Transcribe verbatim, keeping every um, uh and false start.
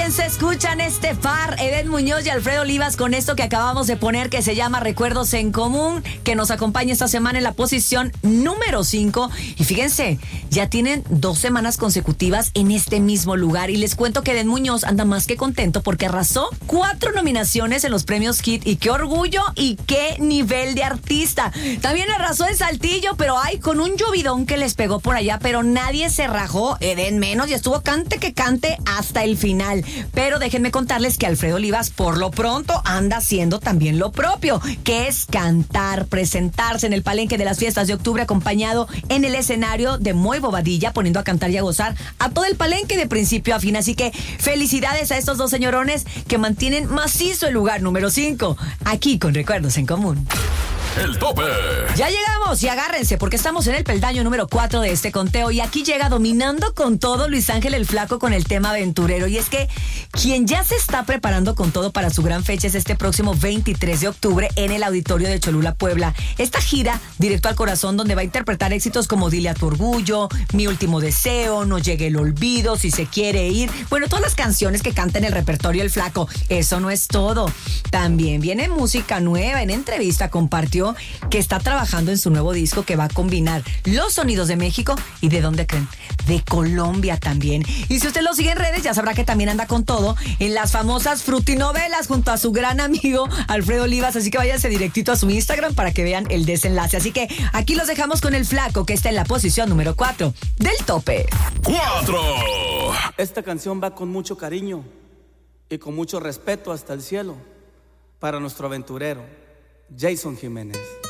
se escuchan este par, Edén Muñoz y Alfredo Olivas, con esto que acabamos de poner, que se llama Recuerdos en Común, que nos acompaña esta semana en la posición número cinco. Y fíjense, ya tienen dos semanas consecutivas en este mismo lugar. Y les cuento que Edén Muñoz anda más que contento porque arrasó cuatro nominaciones en los premios Hit. Y qué orgullo y qué nivel de artista. También arrasó en Saltillo, pero ay, con un llovidón que les pegó por allá, pero nadie se rajó. Edén menos, y estuvo cante que cante hasta el final. Pero déjenme contarles que Alfredo Olivas por lo pronto anda haciendo también lo propio, que es cantar, presentarse en el palenque de las fiestas de octubre, acompañado en el escenario de Moy Bobadilla, poniendo a cantar y a gozar a todo el palenque de principio a fin. Así que felicidades a estos dos señorones que mantienen macizo el lugar número cinco, aquí con Recuerdos en Común. El tope. Ya llegamos y agárrense porque estamos en el peldaño número cuatro de este conteo y aquí llega dominando con todo Luis Ángel el Flaco con el tema aventurero. Y es que quien ya se está preparando con todo para su gran fecha es este próximo veintitrés de octubre en el Auditorio de Cholula, Puebla. Esta gira directo al corazón, donde va a interpretar éxitos como Dile a tu orgullo, Mi último deseo, No llegue el olvido, Si se quiere ir. Bueno, todas las canciones que canta en el repertorio el Flaco. Eso no es todo. También viene música nueva. En entrevista compartió que está trabajando en su nuevo disco que va a combinar los sonidos de México y ¿de dónde creen? De Colombia también. Y si usted lo sigue en redes, ya sabrá que también anda con todo en las famosas frutinovelas junto a su gran amigo Alfredo Olivas. Así que váyanse directito a su Instagram para que vean el desenlace. Así que aquí los dejamos con el Flaco, que está en la posición número cuatro del tope. Cuatro. Esta canción va con mucho cariño y con mucho respeto hasta el cielo para nuestro aventurero Jason Jiménez.